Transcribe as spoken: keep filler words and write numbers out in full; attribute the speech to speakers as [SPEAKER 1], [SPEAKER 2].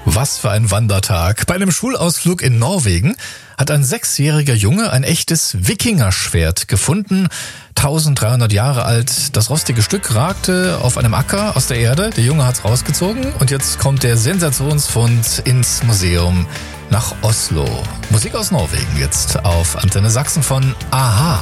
[SPEAKER 1] Was für ein Wandertag. Bei einem Schulausflug in Norwegen hat ein sechsjähriger Junge ein echtes Wikingerschwert gefunden. dreizehnhundert Jahre alt. Das rostige Stück ragte auf einem Acker aus der Erde. Der Junge hat's rausgezogen und jetzt kommt der Sensationsfund ins Museum nach Oslo. Musik aus Norwegen jetzt auf Antenne Sachsen von a-ha.